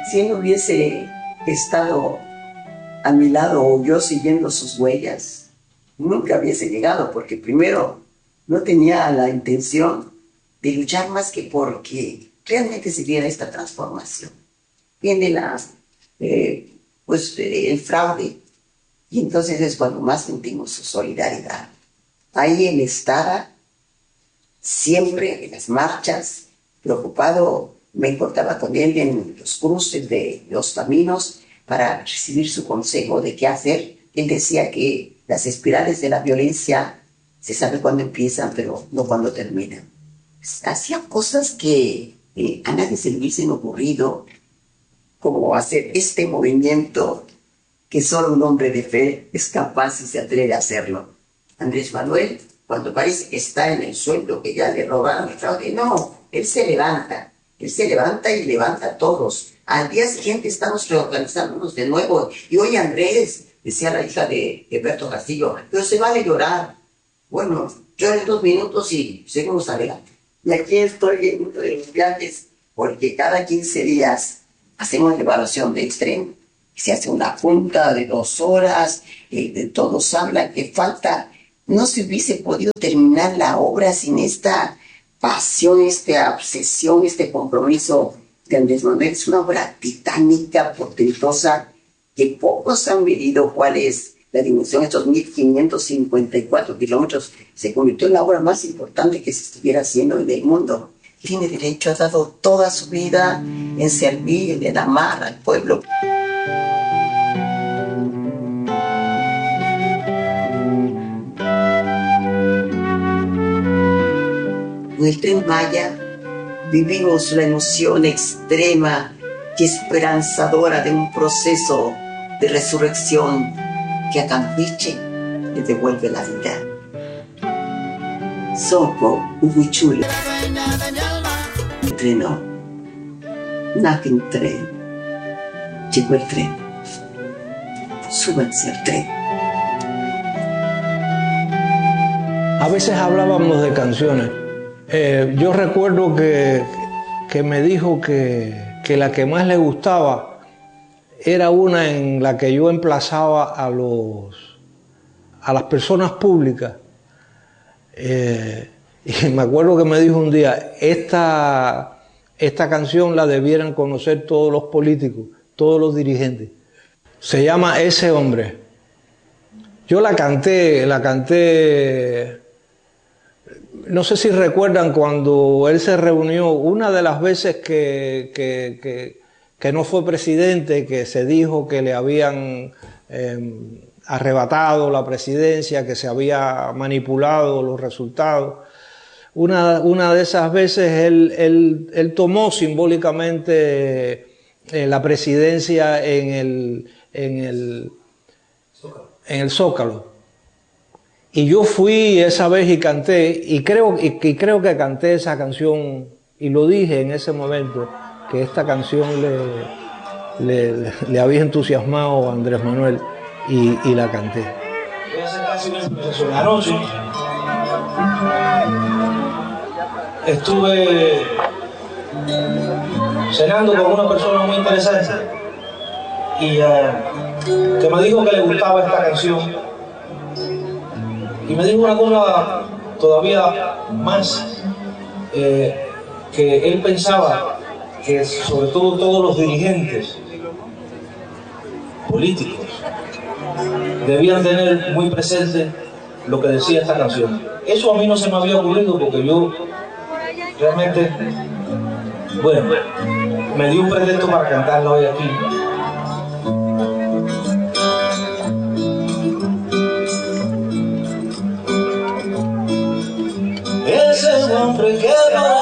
Si él hubiese estado a mi lado o yo siguiendo sus huellas, nunca hubiese llegado, porque primero no tenía la intención de luchar más que porque realmente se diera esta transformación. Viene el fraude, y entonces es cuando más sentimos su solidaridad. Ahí él estaba siempre en las marchas, preocupado. Me encontraba con él en los cruces de los caminos para recibir su consejo de qué hacer. Él decía que las espirales de la violencia se sabe cuándo empiezan, pero no cuándo terminan. Hacía cosas que a nadie se le hubiesen ocurrido, como hacer este movimiento que solo un hombre de fe es capaz y se atreve a hacerlo. Andrés Manuel, cuando parece que está en el suelo, que ya le robaron el fraude, no, él se levanta y levanta a todos. Al día siguiente estamos reorganizándonos de nuevo. Y hoy Andrés, decía la hija de Berto Castillo, pero se vale llorar. Bueno, lloren 2 minutos y seguimos adelante. Y aquí estoy en uno de los viajes, porque cada 15 días hacemos la evaluación del tren. Se hace una junta de 2 horas, todos hablan que falta. No se hubiese podido terminar la obra sin esta pasión, esta obsesión, este compromiso de Andrés Manuel. Es una obra titánica, portentosa, que pocos han medido cuál es la dimensión. Estos 1554 kilómetros se convirtió en la obra más importante que se estuviera haciendo en el mundo. Tiene derecho, ha dado toda su vida en servir, en amar al pueblo. En el Tren Maya vivimos la emoción extrema y esperanzadora de un proceso de resurrección que a Campeche le devuelve la vida. Soco Ubuchule entrenó. Nothing tren. Llegó el tren. Súbanse al tren. A veces hablábamos de canciones. Yo recuerdo que me dijo que la que más le gustaba era una en la que yo emplazaba a las personas públicas. Y me acuerdo que me dijo un día, esta canción la debieran conocer todos los políticos, todos los dirigentes. Se llama Ese Hombre. Yo la canté. No sé si recuerdan cuando él se reunió, una de las veces que no fue presidente, que se dijo que le habían arrebatado la presidencia, que se había manipulado los resultados. Una de esas veces él tomó simbólicamente la presidencia en el Zócalo. Y yo fui esa vez y canté, y creo que canté esa canción, y lo dije en ese momento, que esta canción le había entusiasmado a Andrés Manuel, y la canté. Anoche estuve cenando con una persona muy interesante y que me dijo que le gustaba esta canción. Y me dijo una cosa todavía más, que él pensaba que sobre todo todos los dirigentes políticos debían tener muy presente lo que decía esta canción. Eso a mí no se me había ocurrido porque yo realmente, bueno, me dio un pretexto para cantarla hoy aquí. Ese hombre que no